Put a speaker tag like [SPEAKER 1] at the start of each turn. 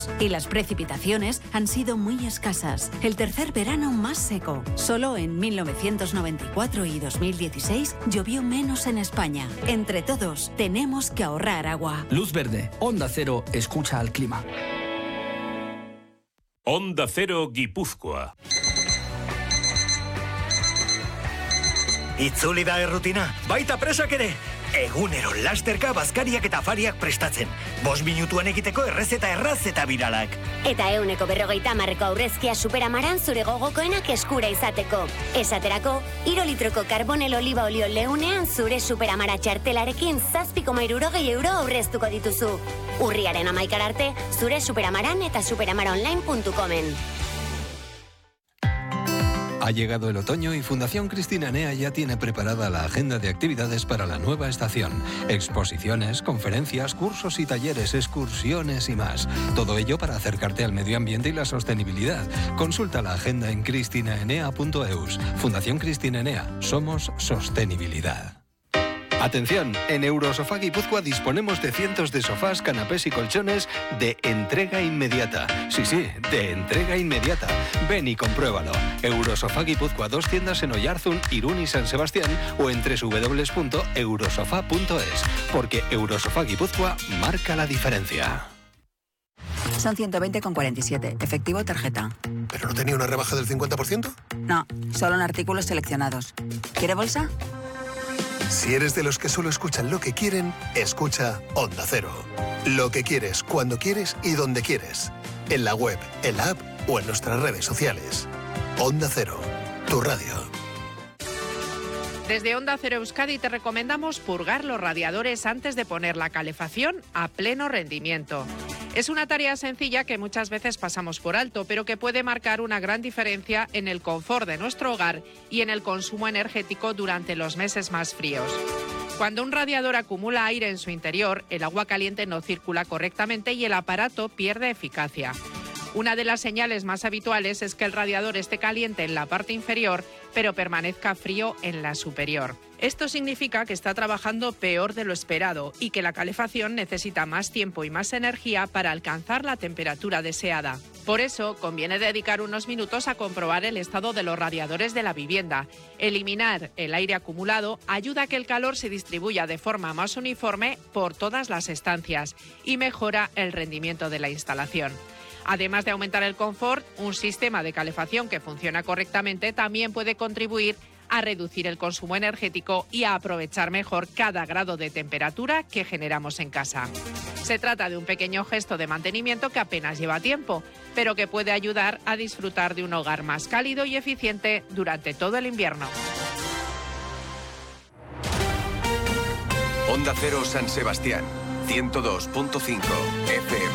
[SPEAKER 1] Y las precipitaciones han sido muy escasas. El tercer verano más seco. Solo en 1994 y 2016 llovió menos en España. Entre todos, tenemos que ahorrar agua.
[SPEAKER 2] Luz verde. Onda Cero escucha al clima.
[SPEAKER 3] Onda Cero Guipúzcoa.
[SPEAKER 4] Itzuli da errutina, baita presak ere. Egunero lasterka bazkariak eta afariak prestatzen. 5 minutuan egiteko errezeta erraz eta biralak.
[SPEAKER 5] Eta 150 aurrezkia Superamaran zure gogokoenak eskura izateko. Esaterako, 3 litroko karbonel oliba olio leunean zure Superamara txartelarekin 7,60 euro aurreztuko dituzu. Urriaren 11 arte, zure Superamaran eta superamaraonline.comen.
[SPEAKER 6] Ha llegado el otoño y Fundación Cristina Enea ya tiene preparada la agenda de actividades para la nueva estación. Exposiciones, conferencias, cursos y talleres, excursiones y más. Todo ello para acercarte al medio ambiente y la sostenibilidad. Consulta la agenda en cristinaenea.eus. Fundación Cristina Enea. Somos sostenibilidad. Atención, en Eurosofá Guipúzcoa disponemos de cientos de sofás, canapés y colchones de entrega inmediata. Sí, de entrega inmediata. Ven y compruébalo. Eurosofá Guipúzcoa, 2 tiendas en Oyarzun, Irún y San Sebastián o en www.eurosofá.es. Porque Eurosofá Guipúzcoa marca la diferencia.
[SPEAKER 7] Son 120,47. Efectivo tarjeta.
[SPEAKER 8] ¿Pero no tenía una rebaja del 50%?
[SPEAKER 7] No, solo en artículos seleccionados. ¿Quiere bolsa?
[SPEAKER 8] Si eres de los que solo escuchan lo que quieren, escucha Onda Cero. Lo que quieres, cuando quieres y donde quieres. En la web, en la app o en nuestras redes sociales. Onda Cero, tu radio.
[SPEAKER 9] Desde Onda Cero Euskadi te recomendamos purgar los radiadores antes de poner la calefacción a pleno rendimiento. Es una tarea sencilla que muchas veces pasamos por alto, pero que puede marcar una gran diferencia en el confort de nuestro hogar y en el consumo energético durante los meses más fríos. Cuando un radiador acumula aire en su interior, el agua caliente no circula correctamente y el aparato pierde eficacia. Una de las señales más habituales es que el radiador esté caliente en la parte inferior, pero permanezca frío en la superior. Esto significa que está trabajando peor de lo esperado y que la calefacción necesita más tiempo y más energía para alcanzar la temperatura deseada. Por eso, conviene dedicar unos minutos a comprobar el estado de los radiadores de la vivienda. Eliminar el aire acumulado ayuda a que el calor se distribuya de forma más uniforme por todas las estancias y mejora el rendimiento de la instalación. Además de aumentar el confort, un sistema de calefacción que funciona correctamente también puede contribuir a reducir el consumo energético y a aprovechar mejor cada grado de temperatura que generamos en casa. Se trata de un pequeño gesto de mantenimiento que apenas lleva tiempo, pero que puede ayudar a disfrutar de un hogar más cálido y eficiente durante todo el invierno.
[SPEAKER 10] Onda Cero San Sebastián, 102.5 FM.